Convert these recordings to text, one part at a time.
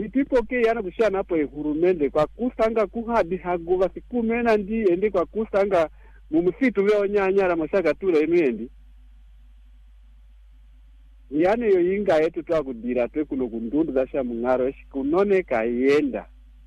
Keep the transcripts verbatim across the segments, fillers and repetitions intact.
tipoke yana kushana hapo ehurumende kwa kusanga kuhadi haguva sikumena ndi ende kwa kusanga mumsitu vyo nyanyara mashaka tura imendi yani yo inga yetu twa kudira twe kuno kundundu zasha mungaro kunone kayenda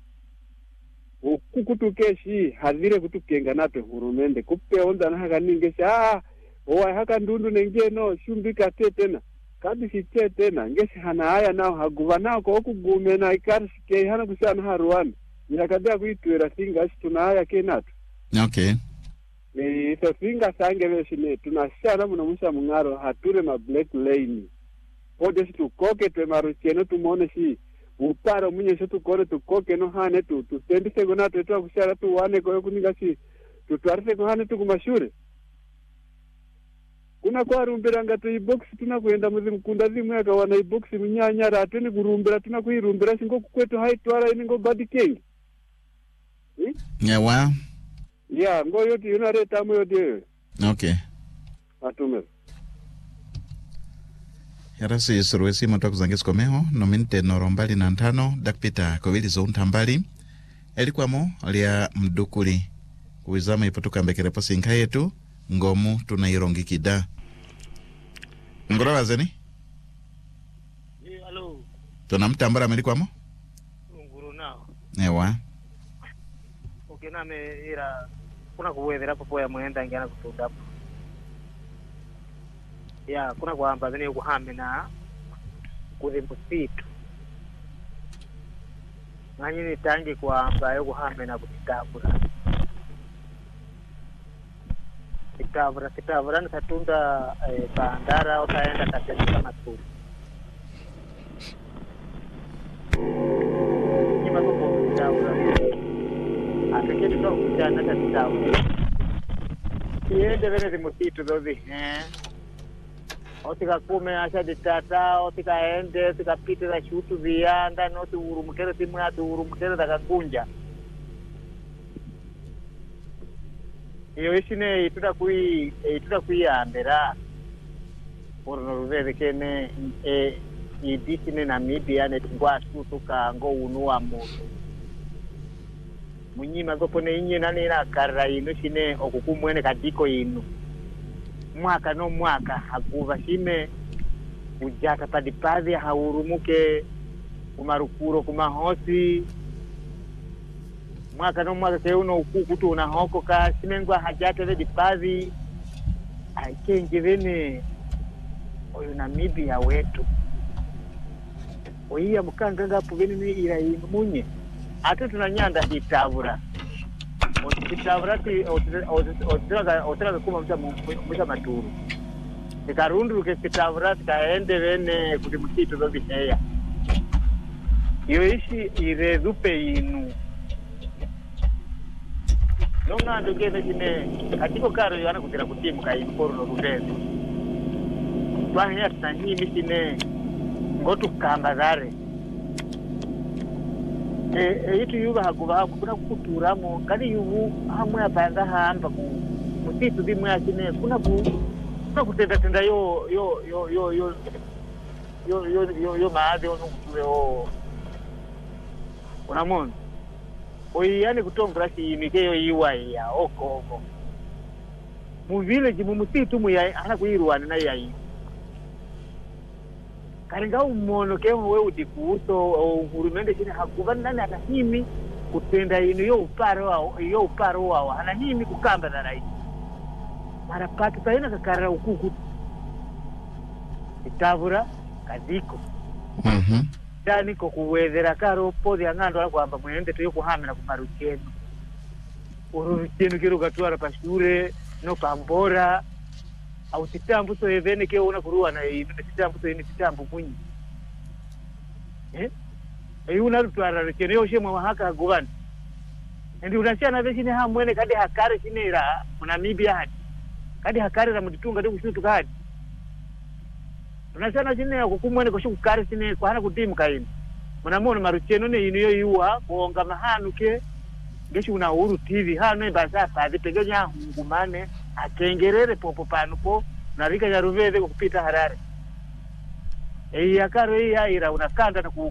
ukukutukeshi hadhire kutukenga nape hurumende kupeonza na hakaningesha ah owa haka ndundu nengeno shumbika tetena kadi site tena ngesi hana haya nao haguva nao kwa okugume na ikarishike hana kushana haruani nyakadia kuitwera singa tuna haya kenatu. Okay. E, so singa sange veshine tunashana muna musha mungaro hature ma black lane ode si tukoke twe marucheno tumone si uparo munye si tukore tukoke no hane tu tu sendi segona tuwa kushara tu wane kwa kuninga si tutuarise kuhane tu kumashure kuna kwa rumbira nga tu ibox tuna kuenda muzi mkunda zimu ya kawana ibox mnyanyara atweni kurumbira tuna kuirumbira singo kukwetu haituara iningo badi kengi eh? Nyewa yeah ngo yoti yunareta amu yoti yewe okay atume yarasi isuruwesi matu kuzangesi komeho nominte norombali na ntano dakpita kovili zo untambali elikuwa mo alia mdukuli kuwizama ipotuka mbekerepo sinka yetu ngomu tunairongikida ngoro wazeni eh hello tunamtambara melikuwa mo nguru nao ewa okay na me ira kuna kuwethera popo ya mwenda ngana kutunda hapo ya kuna kwamba vile kuhame na kudhimbusitu nganyini tangi kwamba yo kuhame na kutabura kitabura kitabura ni katunda eh, bandara utaenda katika maturu nyima kwa kitabura akeketi kwa kujana kitabura kiende vile zimusitu zozi eh otika kume asha ditata otika ende otika pite za shutu vianda noti urumukere timu ya urumukere da kakunja iyo ishine ituda kui ituda kuiambera porno ruveze kene e idisine na Namibia ne tingwa sutuka ngo unua moto munyima gopone inye nani na karra ino shine okukumwene kadiko ino mwaka no mwaka hakuva shime ujata padipadhi haurumuke kumarukuro kumahosi mwaka no mwaka keuno ukuku tu unahoko ka simengwa hajate ve dipadhi aikenje vene oyo Namibia wetu oyiya mukanga ngapu vene ni ira munye ate tunanyanda hitavura otitavura ti otiraga otiraga kuma mcha mcha maturu ikarundu ke kitavura kaende vene kuti msitu zo biheya iyo ishi iredupe inu nonga ndogene kine katiko karo yana kutira kutimu kai mporo no rubeze twanya tsanyi kine ngotu kamba zare eh eh itu yuba hakuba kuna kuturamo kali yubu hamwe apanga hamba ku mutitu bimwe akine kuna ku kuna kutenda tenda yo yo yo yo yo yo yo yo yo maade ono kutule o unamona oyi yani kutombra si imikeyo yiwa ya okoko mu village mu mutitu mu ya ana kuirwana na yayi karinga umono kemo we udikuso urumende chine hakuva nani atahimi kutenda ino yo uparo wao yo uparo wao anahimi kukamba na rai mara patu paina kakara ukuku itavura kadiko mhm mm dani ko kuwezera karo podi angando ala kwamba mwende tuyo kuhamira kumarucheno urucheno kiro katwara pashure no pambora au titambu so evene ke una kuruwa na ino titambu so ini titambu kunyi eh e una rutwara rucheno yo shema haka govani ndi unashana veshine ha mwene kadi hakare shinera kuna Namibia hadi kadi hakare ra muditunga ndi kushutu kadi tunashana chine kukumwene kushuku kare sine kwa hana kutimu kaini munamona marucheno ne ino yo yuwa kuonga mahanuke ngeshi una uru T V hano ibasa padi pegenya ngumane akengerere popo panuko narika ya ruveze kupita Harare e yakaro hii haira unakanda na